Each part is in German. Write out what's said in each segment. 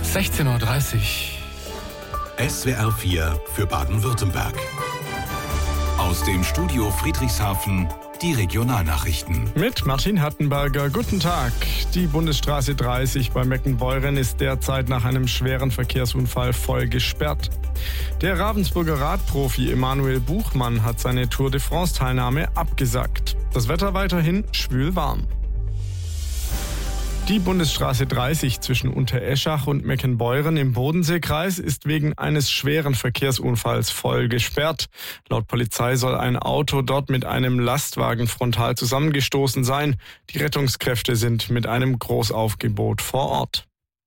16:30 Uhr. SWR 4 für Baden-Württemberg. Aus dem Studio Friedrichshafen die Regionalnachrichten. Mit Martin Hattenberger, guten Tag. Die Bundesstraße 30 bei Meckenbeuren ist derzeit nach einem schweren Verkehrsunfall voll gesperrt. Der Ravensburger Radprofi Emanuel Buchmann hat seine Tour de France-Teilnahme abgesagt. Das Wetter weiterhin schwül warm. Die Bundesstraße 30 zwischen Untereschach und Meckenbeuren im Bodenseekreis ist wegen eines schweren Verkehrsunfalls voll gesperrt. Laut Polizei soll ein Auto dort mit einem Lastwagen frontal zusammengestoßen sein. Die Rettungskräfte sind mit einem Großaufgebot vor Ort.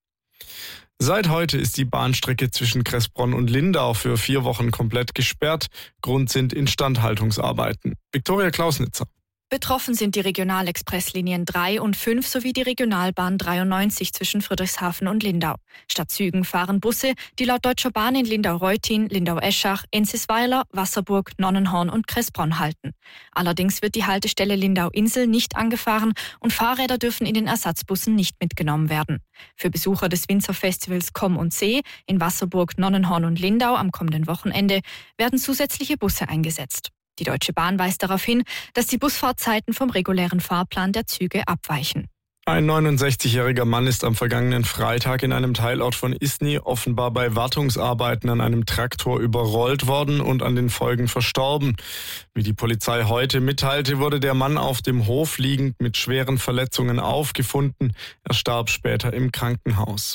Seit heute ist die Bahnstrecke zwischen Kressbronn und Lindau für 4 Wochen komplett gesperrt. Grund sind Instandhaltungsarbeiten. Viktoria Klausnitzer. Betroffen sind die Regionalexpresslinien 3 und 5 sowie die Regionalbahn 93 zwischen Friedrichshafen und Lindau. Statt Zügen fahren Busse, die laut Deutscher Bahn in Lindau-Reutin, Lindau-Eschach, Enzisweiler, Wasserburg, Nonnenhorn und Kressbronn halten. Allerdings wird die Haltestelle Lindau-Insel nicht angefahren und Fahrräder dürfen in den Ersatzbussen nicht mitgenommen werden. Für Besucher des Winzerfestivals Komm und Seh in Wasserburg, Nonnenhorn und Lindau am kommenden Wochenende werden zusätzliche Busse eingesetzt. Die Deutsche Bahn weist darauf hin, dass die Busfahrtzeiten vom regulären Fahrplan der Züge abweichen. Ein 69-jähriger Mann ist am vergangenen Freitag in einem Teilort von Isny offenbar bei Wartungsarbeiten an einem Traktor überrollt worden und an den Folgen verstorben. Wie die Polizei heute mitteilte, wurde der Mann auf dem Hof liegend mit schweren Verletzungen aufgefunden. Er starb später im Krankenhaus.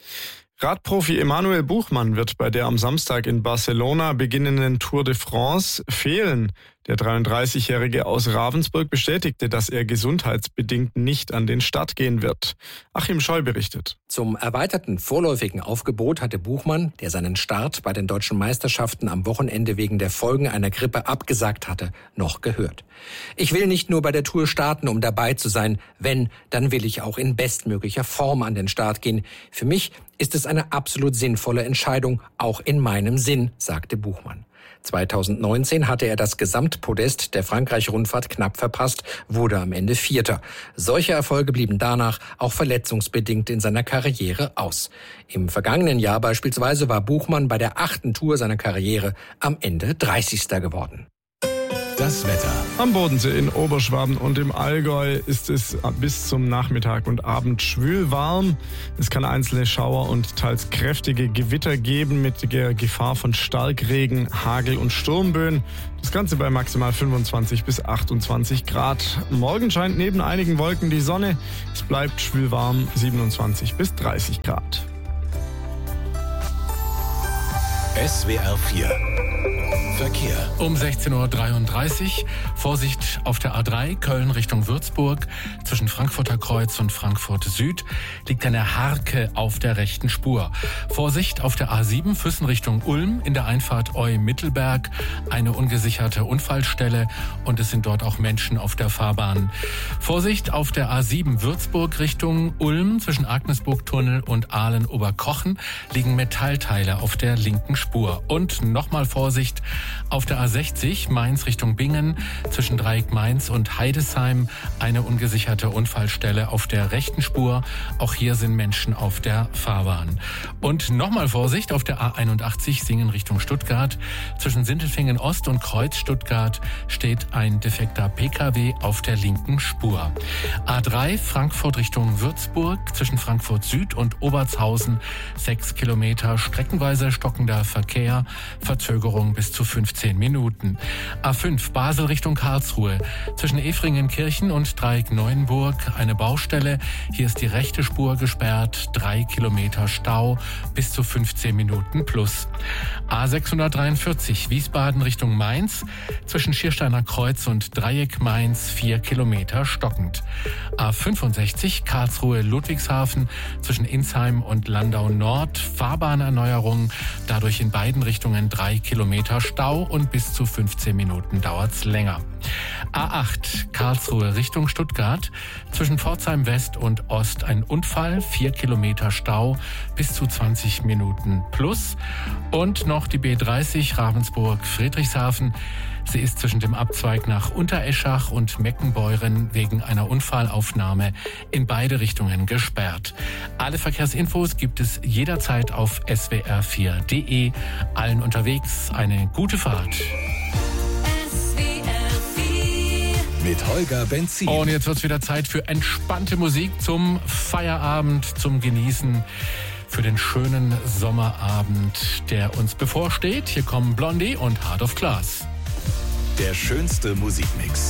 Radprofi Emanuel Buchmann wird bei der am Samstag in Barcelona beginnenden Tour de France fehlen. Der 33-Jährige aus Ravensburg bestätigte, dass er gesundheitsbedingt nicht an den Start gehen wird. Achim Scheu berichtet. Zum erweiterten vorläufigen Aufgebot hatte Buchmann, der seinen Start bei den deutschen Meisterschaften am Wochenende wegen der Folgen einer Grippe abgesagt hatte, noch gehört. Ich will nicht nur bei der Tour starten, um dabei zu sein. Wenn, dann will ich auch in bestmöglicher Form an den Start gehen. Für mich ist es eine absolut sinnvolle Entscheidung, auch in meinem Sinn, sagte Buchmann. 2019 hatte er das Gesamtpodest der Frankreich-Rundfahrt knapp verpasst, wurde am Ende Vierter. Solche Erfolge blieben danach auch verletzungsbedingt in seiner Karriere aus. Im vergangenen Jahr beispielsweise war Buchmann bei der 8. Tour seiner Karriere am Ende 30. geworden. Das Wetter. Am Bodensee in Oberschwaben und im Allgäu ist es bis zum Nachmittag und Abend schwül warm. Es kann einzelne Schauer und teils kräftige Gewitter geben mit der Gefahr von Starkregen, Hagel und Sturmböen. Das Ganze bei maximal 25 bis 28 Grad. Morgen scheint neben einigen Wolken die Sonne. Es bleibt schwül warm, 27 bis 30 Grad. SWR 4 Verkehr. Um 16:33 Uhr. Vorsicht auf der A3 Köln Richtung Würzburg. Zwischen Frankfurter Kreuz und Frankfurt Süd liegt eine Harke auf der rechten Spur. Vorsicht auf der A7 Füssen Richtung Ulm in der Einfahrt Eu-Mittelberg. Eine ungesicherte Unfallstelle und es sind dort auch Menschen auf der Fahrbahn. Vorsicht auf der A7 Würzburg Richtung Ulm. Zwischen Agnesburg-Tunnel und Aalen-Oberkochen liegen Metallteile auf der linken Spur. Und nochmal Vorsicht auf der A60 Mainz Richtung Bingen zwischen Dreieck Mainz und Heidesheim eine ungesicherte Unfallstelle auf der rechten Spur. Auch hier sind Menschen auf der Fahrbahn. Und nochmal Vorsicht auf der A81 Singen Richtung Stuttgart. Zwischen Sindelfingen Ost und Kreuz Stuttgart steht ein defekter Pkw auf der linken Spur. A3 Frankfurt Richtung Würzburg zwischen Frankfurt Süd und Obertshausen 6 Kilometer streckenweise stockender Verkehr, Verzögerung bis zu 15 Minuten. A5 Basel Richtung Karlsruhe. Zwischen Efringenkirchen und Dreieck Neuenburg eine Baustelle. Hier ist die rechte Spur gesperrt. 3 Kilometer Stau bis zu 15 Minuten plus. A643 Wiesbaden Richtung Mainz. Zwischen Schiersteiner Kreuz und Dreieck Mainz 4 Kilometer stockend. A65 Karlsruhe Ludwigshafen zwischen Insheim und Landau Nord. Fahrbahnerneuerung. Dadurch in beiden Richtungen 3 Kilometer Stau und bis zu 15 Minuten dauert's länger. A8 Karlsruhe Richtung Stuttgart. Zwischen Pforzheim West und Ost ein Unfall, 4 Kilometer Stau, bis zu 20 Minuten plus. Und noch die B30 Ravensburg-Friedrichshafen. Sie ist zwischen dem Abzweig nach Untereschach und Meckenbeuren wegen einer Unfallaufnahme in beide Richtungen gesperrt. Alle Verkehrsinfos gibt es jederzeit auf swr4.de. Allen unterwegs eine gute Fahrt. Mit Holger Benzin. Und jetzt wird's wieder Zeit für entspannte Musik zum Feierabend, zum Genießen, für den schönen Sommerabend, der uns bevorsteht. Hier kommen Blondie und Heart of Glass. Der schönste Musikmix.